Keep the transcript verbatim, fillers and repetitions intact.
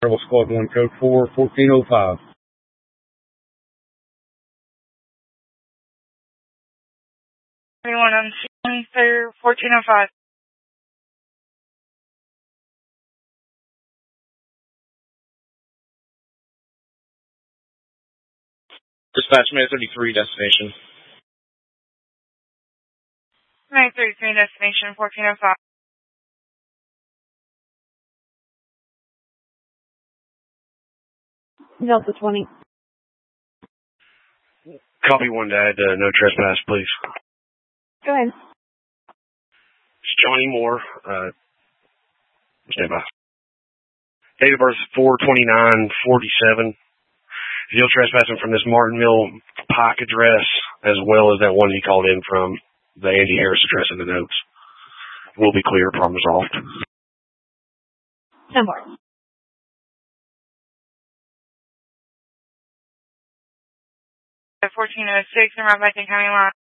Rebel Squad one, code four, fourteen oh five. Anyone on scene for fourteen oh five? Dispatch May thirty-three, destination. May thirty-three, destination fourteen oh five. Delta twenty. Copy one, Dad. Uh, no trespass, please. Go ahead. It's Johnny Moore. Uh, stand by. Date of birth four twenty-nine forty-seven. Still trespassing from this Martinville Pike address, as well as that one he called in from the Andy Harris address in the notes. We'll be clear. Problem resolved. ten four. fourteen oh six, and right back in county line.